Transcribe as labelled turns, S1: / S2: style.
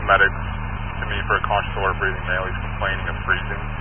S1: medics to me for a conscious alert breathing male. He's complaining of freezing.